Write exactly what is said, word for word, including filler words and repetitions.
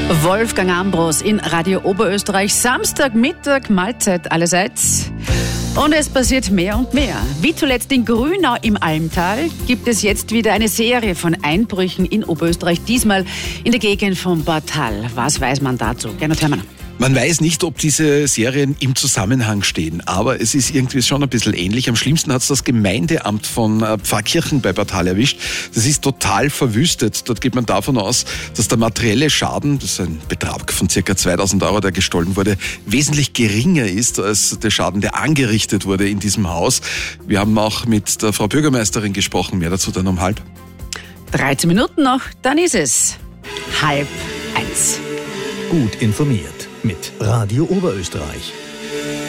Wolfgang Ambros in Radio Oberösterreich. Samstagmittag, Mahlzeit allerseits. Und es passiert mehr und mehr. Wie zuletzt in Grünau im Almtal gibt es jetzt wieder eine Serie von Einbrüchen in Oberösterreich. Diesmal in der Gegend von Bartal. Was weiß man dazu? Gernot Herrmann. Man weiß nicht, ob diese Serien im Zusammenhang stehen, aber es ist irgendwie schon ein bisschen ähnlich. Am schlimmsten hat es das Gemeindeamt von Pfarrkirchen bei Bartal erwischt. Das ist total verwüstet. Dort geht man davon aus, dass der materielle Schaden, das ist ein Betrag von circa zweitausend Euro, der gestohlen wurde, wesentlich geringer ist als der Schaden, der angerichtet wurde in diesem Haus. Wir haben auch mit der Frau Bürgermeisterin gesprochen. Mehr dazu dann um halb. dreizehn Minuten noch, dann ist es halb eins. Gut informiert mit Radio Oberösterreich.